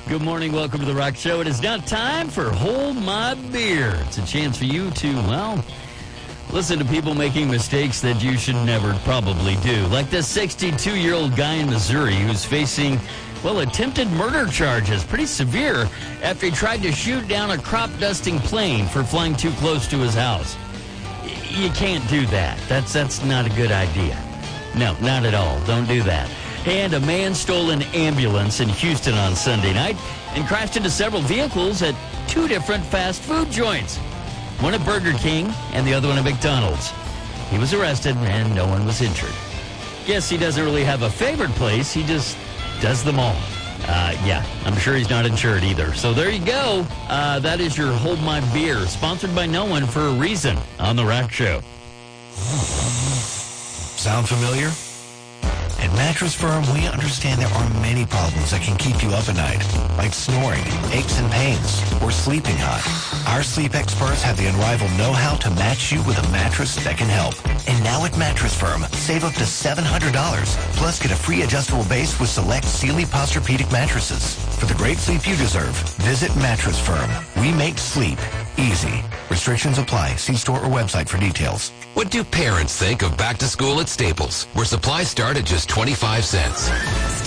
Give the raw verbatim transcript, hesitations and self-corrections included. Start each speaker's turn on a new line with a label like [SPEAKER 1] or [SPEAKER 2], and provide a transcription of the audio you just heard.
[SPEAKER 1] Good morning. Welcome to The Rock Show. It is now time for Hold My Beer. It's a chance for you to, well, listen to people making mistakes that you should never probably do. Like this sixty-two-year-old guy in Missouri who's facing, well, attempted murder charges. Pretty severe after he tried to shoot down a crop-dusting plane for flying too close to his house. You can't do that. That's, that's not a good idea. No, not at all. Don't do that. And a man stole an ambulance in Houston on Sunday night and crashed into several vehicles at two different fast food joints. One at Burger King and the other one at McDonald's. He was arrested and no one was injured. Guess he doesn't really have a favorite place. He just does them all. Uh, yeah, I'm sure he's not insured either. So there you go. Uh, that is your Hold My Beer, sponsored by no one for a reason on The Rock Show.
[SPEAKER 2] Sound familiar? At Mattress Firm, we understand there are many problems that can keep you up at night, like snoring, aches and pains, or sleeping hot. Our sleep experts have the unrivaled know-how to match you with a mattress that can help. And now at Mattress Firm, save up to seven hundred dollars, plus get a free adjustable base with select Sealy Posturepedic mattresses. For the great sleep you deserve, visit Mattress Firm. We make sleep easy. Restrictions apply. See store or website for details.
[SPEAKER 3] What do parents think of back to school at Staples, where supplies start at just twenty-five cents?